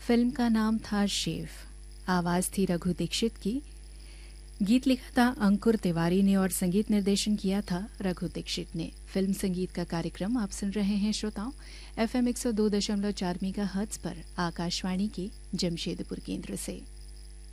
Film का नाम था शिव। आवाज थी रघु दीक्षित की। गीत लिखा था अंकुर तिवारी ने और संगीत निर्देशन किया था रघु दीक्षित ने। फिल्म संगीत का कार्यक्रम आप सुन रहे हैं श्रोताओं FM 102.4 मेगाहर्ट्ज पर आकाशवाणी के जमशेदपुर केंद्र से।